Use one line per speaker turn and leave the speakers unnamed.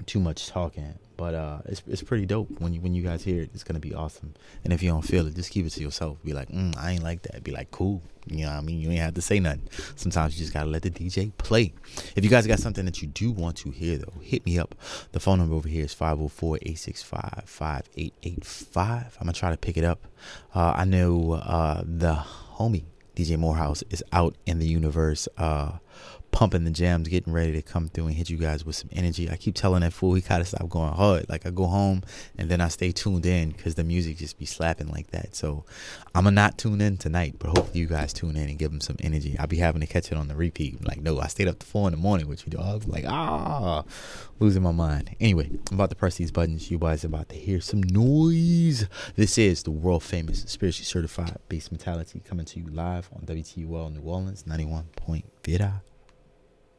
too much talking, but it's pretty dope. When you guys hear it, it's gonna be awesome. And if you don't feel it, just keep it to yourself. Be like, I ain't like that. Be like, cool. You know what I mean? You ain't have to say nothing. Sometimes you just gotta let the DJ play. If you guys got something that you do want to hear, though, hit me up. The phone number over here is 504-865-5885. I'm gonna try to pick it up. I know the homie DJ Morehouse is out in the universe, pumping the jams, getting ready to come through and hit you guys with some energy. I keep telling that fool he gotta stop going hard. Like, I go home and then I stay tuned in because the music just be slapping like that. So I'ma not tune in tonight, but hopefully you guys tune in and give him some energy. I'll be having to catch it on the repeat. Like, no, I stayed up to 4 a.m. with you, dog. Like, losing my mind. Anyway, I'm about to press these buttons. You guys are about to hear some noise. This is the world famous spiritually certified bass mentality coming to you live on WTUL New Orleans 91.0.